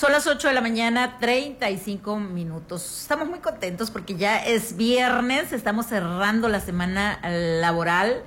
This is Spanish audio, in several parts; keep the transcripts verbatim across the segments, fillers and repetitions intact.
Son las ocho de la mañana, treinta y cinco minutos. Estamos muy contentos porque ya es viernes, estamos cerrando la semana laboral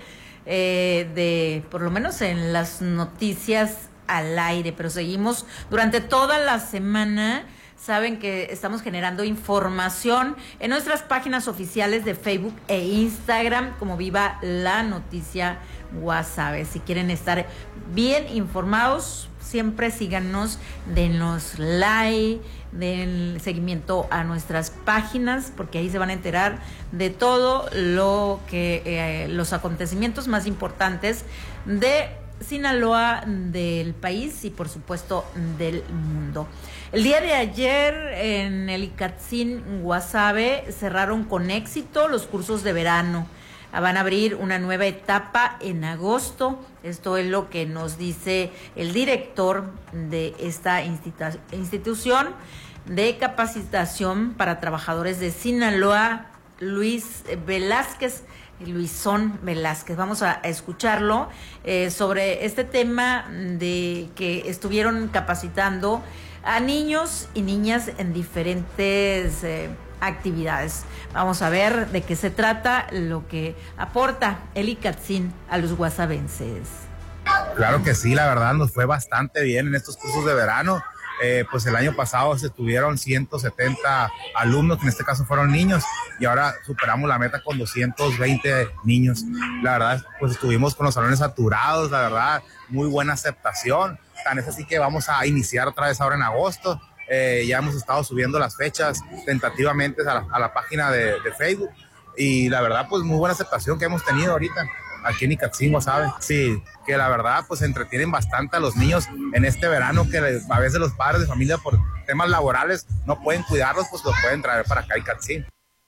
eh, de, por lo menos en las noticias al aire, pero seguimos durante toda la semana. Saben que estamos generando información en nuestras páginas oficiales de Facebook e Instagram como Viva la Noticia Guasave. Si quieren estar bien informados, siempre síganos, denos like, den seguimiento a nuestras páginas, porque ahí se van a enterar de todo lo que, eh, los acontecimientos más importantes de Sinaloa, del país y por supuesto del mundo. El día de ayer en el Icatzin Guasave cerraron con éxito los cursos de verano. Van a abrir una nueva etapa en agosto. Esto es lo que nos dice el director de esta institu- institución de capacitación para trabajadores de Sinaloa, Luis Velázquez. Luisón Velázquez. Vamos a escucharlo eh, sobre este tema de que estuvieron capacitando a niños y niñas en diferentes eh, actividades. Vamos a ver de qué se trata, lo que aporta el Icatzin a los guasavenses. Claro que sí, la verdad nos fue bastante bien en estos cursos de verano. Eh, pues el año pasado se tuvieron ciento setenta alumnos, que en este caso fueron niños, y ahora superamos la meta con doscientos veinte niños. La verdad, pues estuvimos con los salones saturados, la verdad, muy buena aceptación. Tan es así que vamos a iniciar otra vez ahora en agosto. Eh, ya hemos estado subiendo las fechas tentativamente a la, a la página de, de Facebook, y la verdad, pues muy buena aceptación que hemos tenido ahorita aquí en Icatzin Guasave. Sí, que la verdad pues entretienen bastante a los niños en este verano, que a veces los padres de familia por temas laborales no pueden cuidarlos, pues los pueden traer para acá a Icatzin.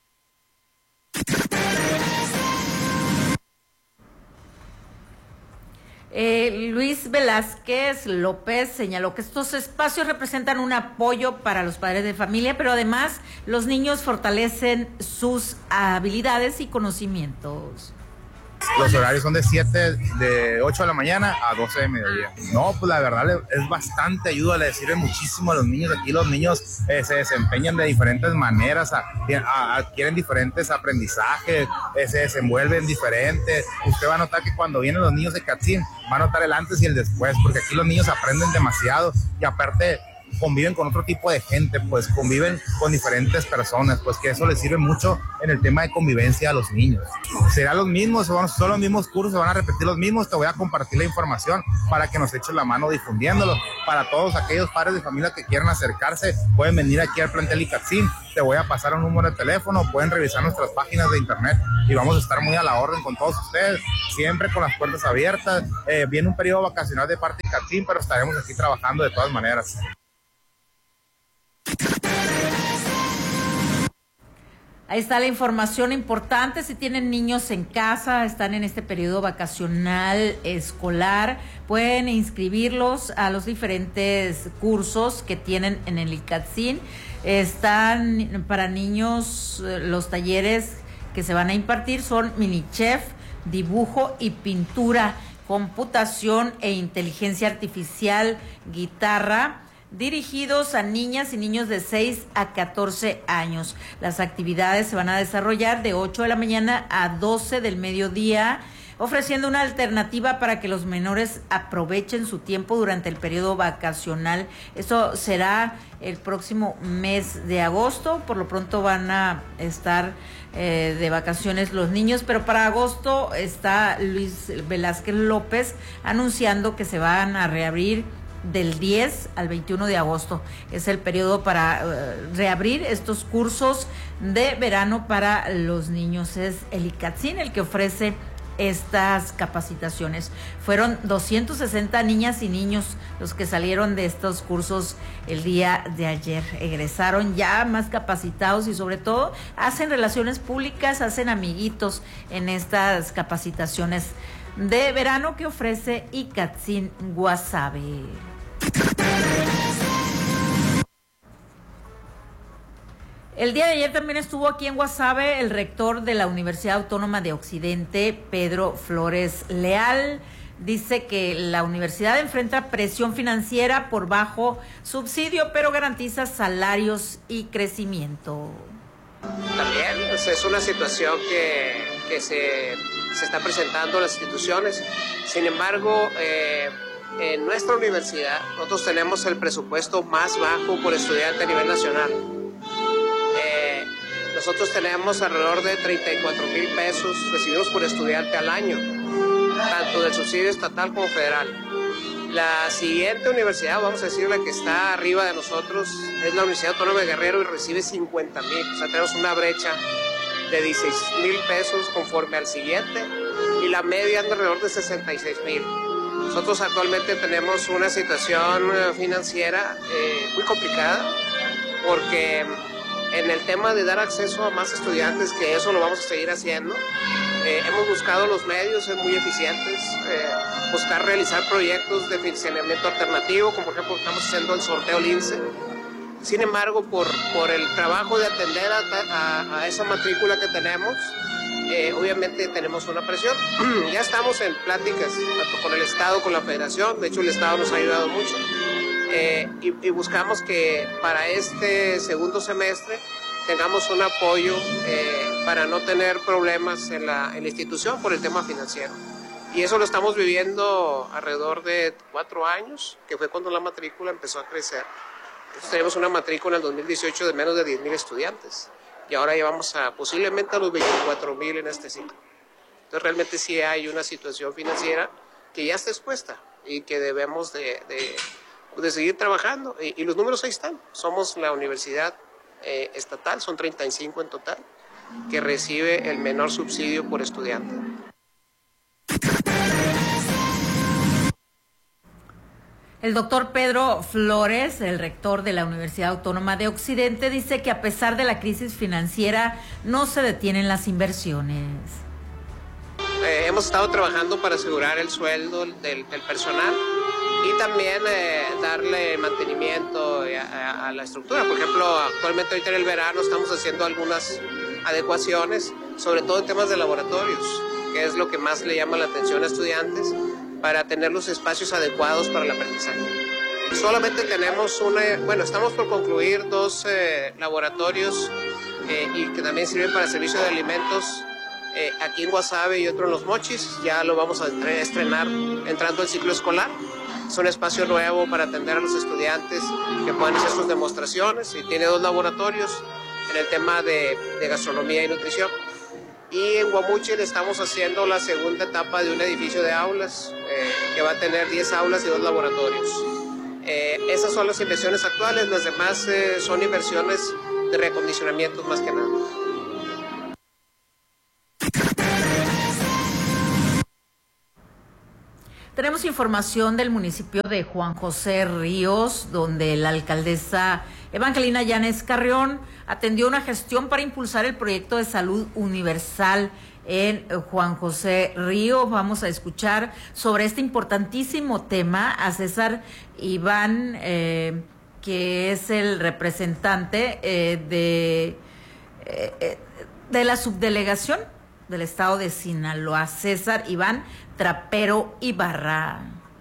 Eh, Luis Velázquez López señaló que estos espacios representan un apoyo para los padres de familia, pero además los niños fortalecen sus habilidades y conocimientos. Los horarios son de siete, de ocho de la mañana a doce de mediodía. No, pues la verdad es bastante ayuda, le sirve muchísimo a los niños. Aquí los niños eh, se desempeñan de diferentes maneras, a, a, adquieren diferentes aprendizajes, eh, se desenvuelven diferentes. Usted va a notar que cuando vienen los niños de Icatzin, va a notar el antes y el después, porque aquí los niños aprenden demasiado y aparte conviven con otro tipo de gente, pues conviven con diferentes personas, pues que eso les sirve mucho en el tema de convivencia a los niños. Serán los mismos, son, son los mismos cursos, se van a repetir los mismos. Te voy a compartir la información para que nos eches la mano difundiéndolo. Para todos aquellos padres de familia que quieran acercarse, pueden venir aquí al plantel Icatzin. Te voy a pasar un número de teléfono, pueden revisar nuestras páginas de internet y vamos a estar muy a la orden con todos ustedes, siempre con las puertas abiertas. Eh, viene un periodo vacacional de parte de Icatzin, pero estaremos aquí trabajando de todas maneras. Ahí está la información importante. Si tienen niños en casa, están en este periodo vacacional escolar, pueden inscribirlos a los diferentes cursos que tienen en el Icatzin. Están para niños, los talleres que se van a impartir son mini chef, dibujo y pintura, computación e inteligencia artificial, guitarra, dirigidos a niñas y niños de seis a catorce años. Las actividades se van a desarrollar de ocho de la mañana a doce del mediodía, ofreciendo una alternativa para que los menores aprovechen su tiempo durante el periodo vacacional. Esto será el próximo mes de agosto. Por lo pronto van a estar eh, de vacaciones los niños, pero para agosto está Luis Velázquez López anunciando que se van a reabrir del diez al veintiuno de agosto. Es el periodo para uh, reabrir estos cursos de verano para los niños. Es el Icatzin el que ofrece estas capacitaciones. Fueron doscientos sesenta niñas y niños los que salieron de estos cursos el día de ayer. Egresaron ya más capacitados y sobre todo hacen relaciones públicas, hacen amiguitos en estas capacitaciones de verano que ofrece Icatzin Guasave. El día de ayer también estuvo aquí en Guasave el rector de la Universidad Autónoma de Occidente, Pedro Flores Leal. dice que la universidad enfrenta presión financiera por bajo subsidio, pero garantiza salarios y crecimiento. También pues, es una situación que, que se, se está presentando en las instituciones. Sin embargo, eh, en nuestra universidad nosotros tenemos el presupuesto más bajo por estudiante a nivel nacional. Eh, nosotros tenemos alrededor de treinta y cuatro mil pesos recibidos por estudiante al año, tanto del subsidio estatal como federal. La siguiente universidad, vamos a decir la que está arriba de nosotros, es la Universidad Autónoma de Guerrero y recibe cincuenta mil. O sea, tenemos una brecha de dieciséis mil pesos conforme al siguiente y la media anda alrededor de sesenta y seis mil. Nosotros actualmente tenemos una situación financiera eh, muy complicada porque en el tema de dar acceso a más estudiantes, que eso lo vamos a seguir haciendo, eh, hemos buscado los medios, ser muy eficientes, eh, buscar realizar proyectos de financiamiento alternativo, como por ejemplo estamos haciendo el sorteo Lince. Sin embargo, por, por el trabajo de atender a, a, a esa matrícula que tenemos, eh, obviamente tenemos una presión. Ya estamos en pláticas, tanto con el Estado, con la Federación, de hecho el Estado nos ha ayudado mucho, eh, y, y buscamos que para este segundo semestre tengamos un apoyo eh, para no tener problemas en la, en la institución por el tema financiero. Y eso lo estamos viviendo alrededor de cuatro años, que fue cuando la matrícula empezó a crecer. Entonces tenemos una matrícula en el dos mil dieciocho de menos de diez mil estudiantes y ahora llevamos a posiblemente a los veinticuatro mil en este ciclo. Entonces realmente sí hay una situación financiera que ya está expuesta y que debemos de, de, de seguir trabajando. Y, y los números ahí están. Somos la universidad eh, estatal, son treinta y cinco en total, que recibe el menor subsidio por estudiante. El doctor Pedro Flores, el rector de la Universidad Autónoma de Occidente, dice que a pesar de la crisis financiera no se detienen las inversiones. Eh, hemos estado trabajando para asegurar el sueldo del, del personal y también eh, darle mantenimiento a, a, a la estructura. Por ejemplo, actualmente ahorita en el verano estamos haciendo algunas adecuaciones, sobre todo en temas de laboratorios, que es lo que más le llama la atención a estudiantes, para tener los espacios adecuados para el aprendizaje. Solamente tenemos una, bueno, estamos por concluir dos eh, laboratorios eh, y que también sirven para servicio de alimentos eh, aquí en Guasave y otro en Los Mochis. Ya lo vamos a estrenar entrando el ciclo escolar. Es un espacio nuevo para atender a los estudiantes que puedan hacer sus demostraciones y tiene dos laboratorios en el tema de, de gastronomía y nutrición. Y en Guamuchil estamos haciendo la segunda etapa de un edificio de aulas eh, que va a tener diez aulas y dos laboratorios. Eh, esas son las inversiones actuales, las demás eh, son inversiones de reacondicionamiento más que nada. Tenemos información del municipio de Juan José Ríos, donde la alcaldesa Evangelina Llanes Carrión atendió una gestión para impulsar el proyecto de salud universal en Juan José Ríos. Vamos a escuchar sobre este importantísimo tema a César Iván, eh, que es el representante eh, de, eh, de la subdelegación del estado de Sinaloa, César Iván Trapero Ibarra.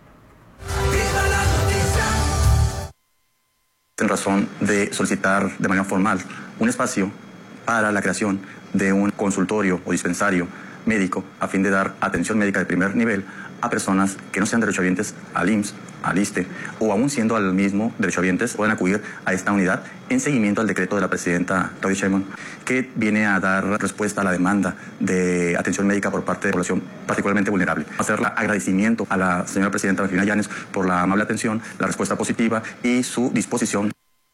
En razón de solicitar de manera formal un espacio para la creación de un consultorio o dispensario médico a fin de dar atención médica de primer nivel a personas que no sean derechohabientes al I M S S, al ISSSTE, o aún siendo al mismo derechohabientes, pueden acudir a esta unidad en seguimiento al decreto de la presidenta Claudia Sheinbaum, que viene a dar respuesta a la demanda de atención médica por parte de la población particularmente vulnerable. Hacerle agradecimiento a la señora presidenta Evangelina Llanes por la amable atención, la respuesta positiva y su disposición.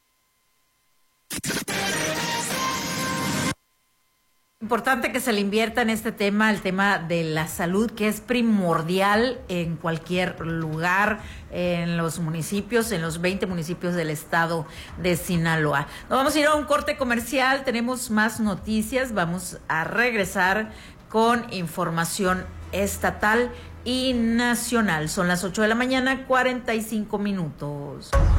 Importante que se le invierta en este tema, el tema de la salud, que es primordial en cualquier lugar, en los municipios, en los veinte municipios del estado de Sinaloa. Nos vamos a ir a un corte comercial, tenemos más noticias, vamos a regresar con información estatal y nacional. Son las ocho de la mañana, cuarenta y cinco minutos.